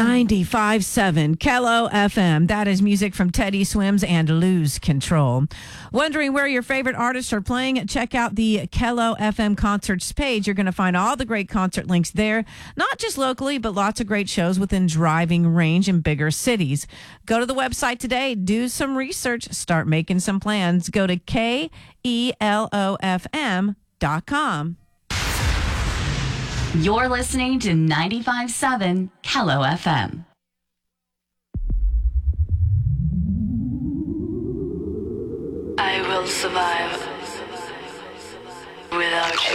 95.7 Kello FM. That is music from Teddy Swims and Lose Control. Wondering where your favorite artists are playing? Check out the Kello FM concerts page. You're going to find all the great concert links there, not just locally, but lots of great shows within driving range in bigger cities. Go to the website today, do some research, start making some plans. Go to KELOFM.com. You're listening to 95.7 Kello FM. I will survive without you.